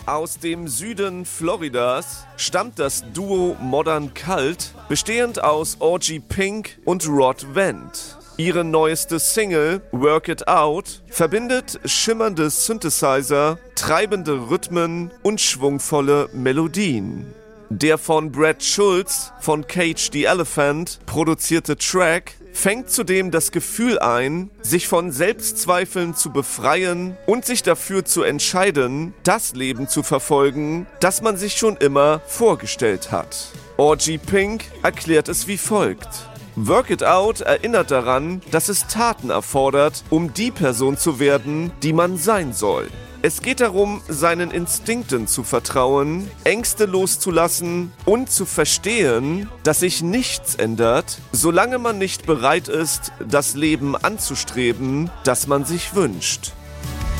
Aus dem Süden Floridas stammt das Duo Modern Cult, bestehend aus Orgy Pink und Rod Vent. Ihre neueste Single, Work It Out, verbindet schimmernde Synthesizer, treibende Rhythmen und schwungvolle Melodien. Der von Brad Schulz von Cage the Elephant produzierte Track fängt zudem das Gefühl ein, sich von Selbstzweifeln zu befreien und sich dafür zu entscheiden, das Leben zu verfolgen, das man sich schon immer vorgestellt hat. Orgy Pink erklärt es wie folgt: Work It Out erinnert daran, dass es Taten erfordert, um die Person zu werden, die man sein soll. Es geht darum, seinen Instinkten zu vertrauen, Ängste loszulassen und zu verstehen, dass sich nichts ändert, solange man nicht bereit ist, das Leben anzustreben, das man sich wünscht.